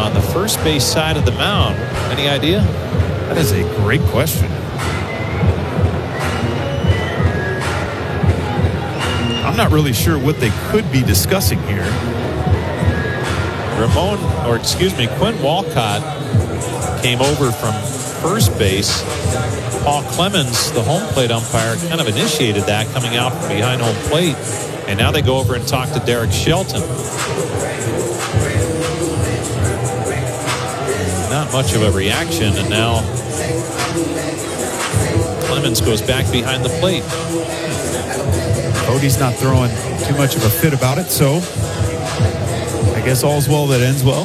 on the first base side of the mound? Any idea? That is a great question. I'm not really sure what they could be discussing here. Quinn Walcott came over from first base. Paul Clemens, the home plate umpire, kind of initiated that coming out from behind home plate. And now they go over and talk to Derek Shelton. Not much of a reaction, and now Clemens goes back behind the plate. Cody's not throwing too much of a fit about it, so I guess all's well that ends well.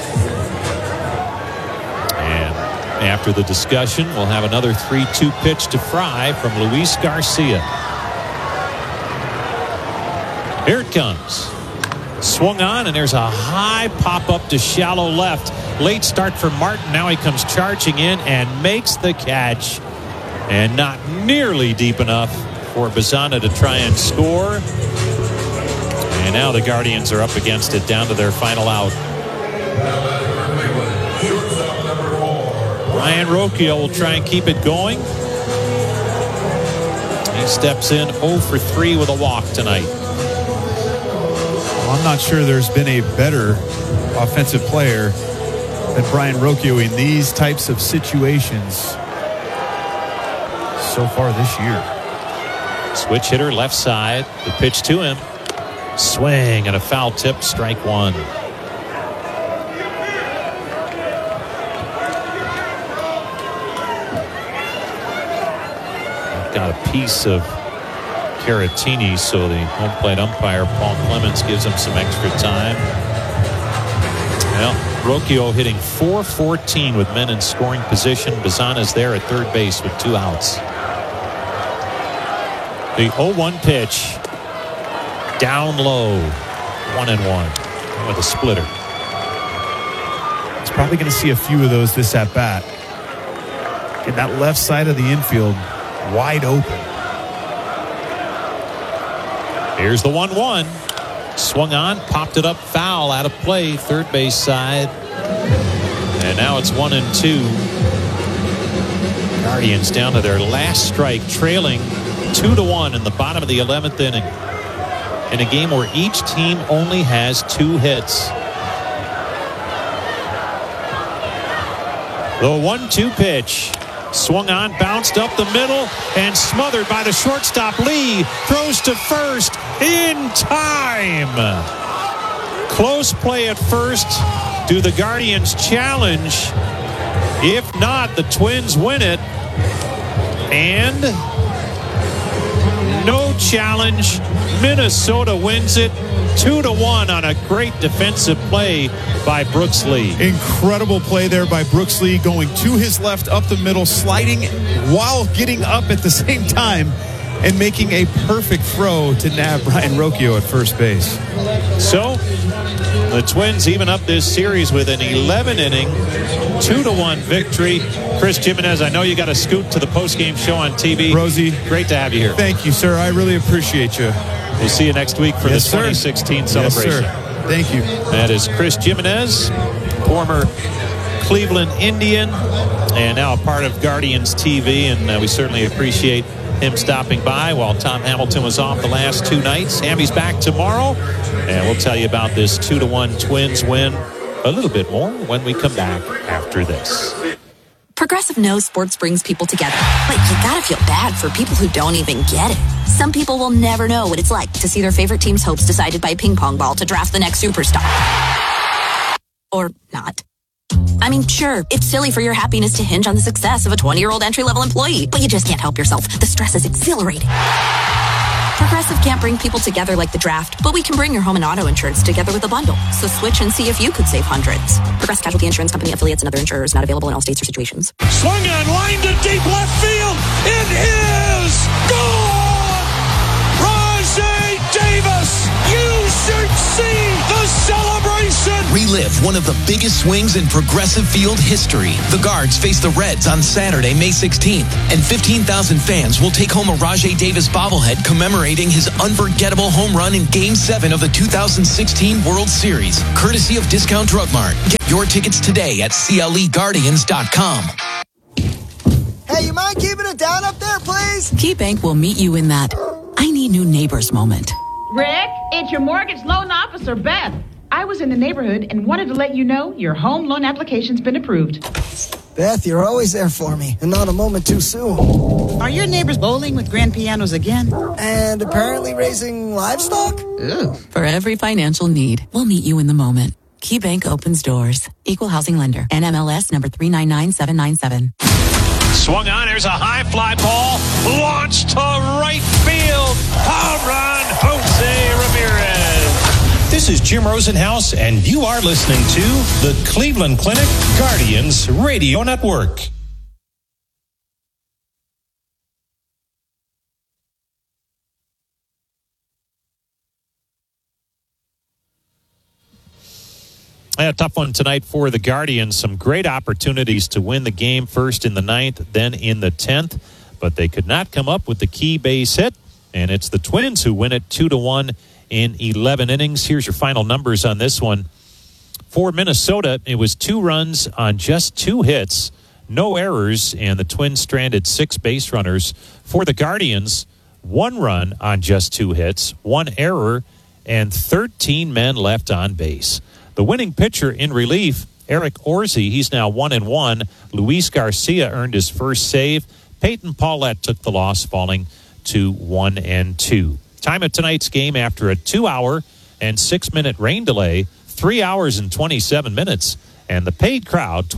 And after the discussion, we'll have another 3-2 pitch to Fry from Luis Garcia. Here it comes. Swung on, and there's a high pop-up to shallow left. Late start for Martin. Now he comes charging in and makes the catch. And not nearly deep enough for Bazana to try and score. And now the Guardians are up against it, down to their final out. Ryan Rocchio will try and keep it going. He steps in 0 for 3 with a walk tonight. I'm not sure there's been a better offensive player than Brian Rocchio in these types of situations so far this year. Switch hitter left side. The pitch to him. Swing and a foul tip. Strike one. Got a piece of Caratini, so the home plate umpire Paul Clemens gives him some extra time. Well, Rocchio hitting .414 with men in scoring position. Bazana's there at third base with 2 outs. The 0-1 pitch. Down low. 1-1 with a splitter. He's probably going to see a few of those this at bat. Get that left side of the infield wide open. Here's the 1-1. Swung on, popped it up, foul, out of play, third base side. And now it's 1-2. Guardians down to their last strike, trailing 2-1 in the bottom of the 11th inning. In a game where each team only has 2 hits. The 1-2 pitch. Swung on, bounced up the middle, and smothered by the shortstop. Lee throws to first in time. Close play at first. Do the Guardians challenge? If not, the Twins win it. And no challenge. Minnesota wins it 2-1 on a great defensive play by Brooks Lee. Incredible play there by Brooks Lee, going to his left, up the middle, sliding while getting up at the same time and making a perfect throw to nab Brian Rocchio at first base. So the Twins even up this series with an 11-inning 2-1 victory. Chris Jimenez, I know you got to scoot to the postgame show on TV. Rosie, great to have you here. Thank you, sir. I really appreciate you. We'll see you next week for the 2016 celebration. Yes, sir. Thank you. That is Chris Jimenez, former Cleveland Indian, and now a part of Guardians TV, and we certainly appreciate him stopping by while Tom Hamilton was off the last 2 nights. Hammy's back tomorrow, and we'll tell you about this 2-1 Twins win a little bit more when we come back after this. Progressive knows sports brings people together, but you gotta feel bad for people who don't even get it. Some people will never know what it's like to see their favorite team's hopes decided by a ping pong ball to draft the next superstar. Or not. I mean, sure, it's silly for your happiness to hinge on the success of a 20-year-old entry-level employee, but you just can't help yourself. The stress is exhilarating. Progressive can't bring people together like the draft, but we can bring your home and auto insurance together with a bundle. So switch and see if you could save hundreds. Progressive Casualty Insurance Company affiliates and other insurers not available in all states or situations. Swung on, line to deep left field. It is gone! Rajai Davis! You should see the celebration Relive one of the biggest swings in Progressive Field history. The Guards face the Reds on Saturday, May 16th, and 15,000 fans will take home a Rajai Davis bobblehead commemorating his unforgettable home run in Game 7 of the 2016 World Series, courtesy of Discount Drug Mart. Get your tickets today at CLEGuardians.com. Hey, you mind keeping it down up there, please? KeyBank will meet you in that I need new neighbors moment. Rick, it's your mortgage loan officer, Beth. I was in the neighborhood and wanted to let you know your home loan application's been approved. Beth, you're always there for me, and not a moment too soon. Are your neighbors bowling with grand pianos again? And apparently raising livestock? Ooh. For every financial need, we'll meet you in the moment. KeyBank opens doors. Equal housing lender. NMLS number 399797. Swung on. There's a high fly ball. Launched to right field. Home run, Jose Ramirez. This is Jim Rosenhaus, and you are listening to the Cleveland Clinic Guardians Radio Network. A tough one tonight for the Guardians. Some great opportunities to win the game, first in the 9th, then in the 10th. But they could not come up with the key base hit. And it's the Twins who win it 2-1 in 11 innings. Here's your final numbers on this one. For Minnesota, it was 2 runs on just 2 hits, no errors, and the Twins stranded 6 base runners. For the Guardians, 1 run on just 2 hits, 1 error, and 13 men left on base. The winning pitcher in relief, Eric Orsi, he's now 1-1. Luis Garcia earned his first save. Peyton Paulette took the loss, falling to 1-2. Time of tonight's game after a 2-hour and 6-minute rain delay, 3 hours and 27 minutes, and the paid crowd,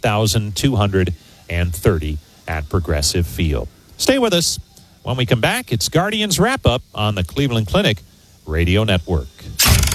28,230 at Progressive Field. Stay with us. When we come back, it's Guardians Wrap-Up on the Cleveland Clinic Radio Network.